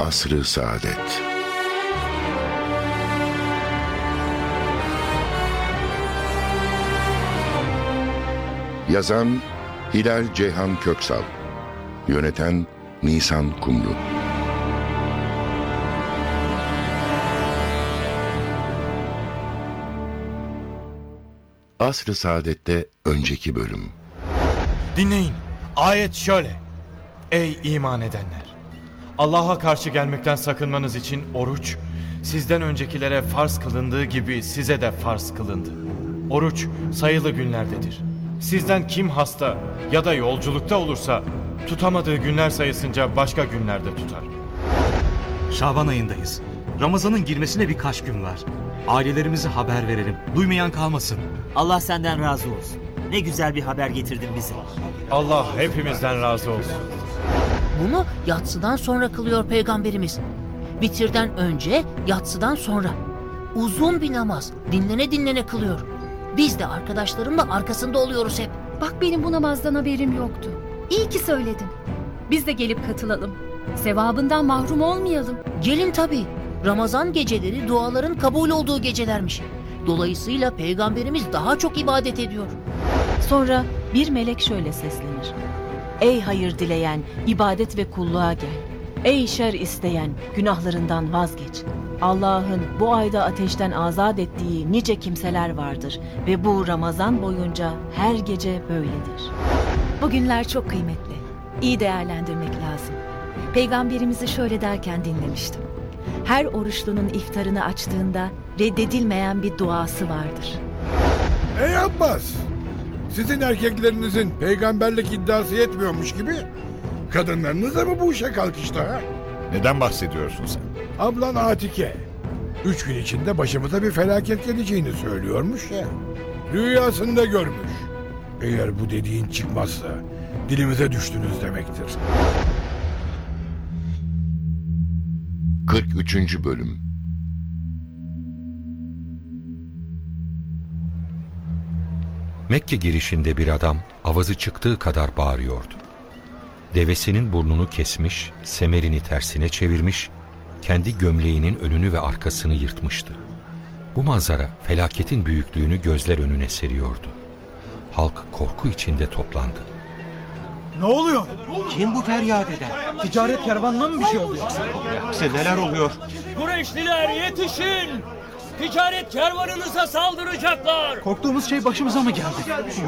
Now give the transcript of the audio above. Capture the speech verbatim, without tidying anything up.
Asr-ı Saadet. Yazan Hilal Ceyhan Köksal. Yöneten Nisan Kumru. Asr-ı Saadet'te önceki bölüm. Dinleyin. Ayet şöyle. Ey iman edenler! Allah'a karşı gelmekten sakınmanız için oruç, sizden öncekilere farz kılındığı gibi size de farz kılındı. Oruç sayılı günlerdedir. Sizden kim hasta ya da yolculukta olursa tutamadığı günler sayısınca başka günlerde tutar. Şaban ayındayız. Ramazan'ın girmesine birkaç gün var. Ailelerimize haber verelim. Duymayan kalmasın. Allah senden razı olsun. Ne güzel bir haber getirdin bize. Allah hepimizden razı olsun. Bunu yatsıdan sonra kılıyor Peygamberimiz. Vitirden önce, yatsıdan sonra. Uzun bir namaz, dinlene dinlene kılıyor. Biz de arkadaşlarımla arkasında oluyoruz hep. Bak benim bu namazdan haberim yoktu. İyi ki söyledin. Biz de gelip katılalım. Sevabından mahrum olmayalım. Gelin tabii. Ramazan geceleri duaların kabul olduğu gecelermiş. Dolayısıyla Peygamberimiz daha çok ibadet ediyor. Sonra bir melek şöyle seslenir. Ey hayır dileyen, ibadet ve kulluğa gel. Ey şer isteyen, günahlarından vazgeç. Allah'ın bu ayda ateşten azat ettiği nice kimseler vardır ve bu Ramazan boyunca her gece böyledir. Bu günler çok kıymetli. İyi değerlendirmek lazım. Peygamberimizi şöyle derken dinlemiştim. Her oruçlunun iftarını açtığında reddedilmeyen bir duası vardır. Ey Abbas! Sizin erkeklerinizin peygamberlik iddiası yetmiyormuş gibi kadınlarınız da mı bu işe kalkıştı ha? Neden bahsediyorsun sen? Ablan Atike üç gün içinde başımıza bir felaket geleceğini söylüyormuş ya. Rüyasında görmüş. Eğer bu dediğin çıkmazsa dilimize düştünüz demektir. kırk üçüncü bölüm. Mekke girişinde bir adam avazı çıktığı kadar bağırıyordu. Devesinin burnunu kesmiş, semerini tersine çevirmiş, kendi gömleğinin önünü ve arkasını yırtmıştı. Bu manzara felaketin büyüklüğünü gözler önüne seriyordu. Halk korku içinde toplandı. Ne oluyor? Kim bu feryat eder? Ticaret kervanına mı bir şey oldu yoksa? Yoksa neler oluyor? Kureyşliler yetişin! Ticaret kervanınıza saldıracaklar! Korktuğumuz şey başımıza mı geldi?